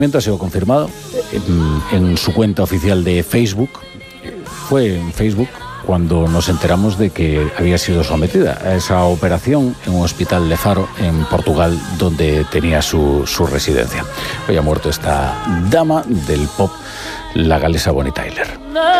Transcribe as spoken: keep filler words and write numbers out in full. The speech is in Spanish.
Ha sido confirmado en, en su cuenta oficial de Facebook. Fue en Facebook cuando nos enteramos de que había sido sometida a esa operación en un hospital de Faro, en Portugal, donde tenía su, su residencia. Hoy ha muerto esta dama del pop, la galesa Bonnie Tyler.